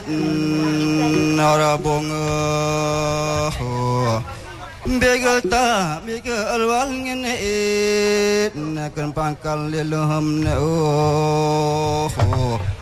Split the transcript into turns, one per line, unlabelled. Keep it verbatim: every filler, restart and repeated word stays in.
narabonga begalta begal walngene nakan pangkal lelham ne oh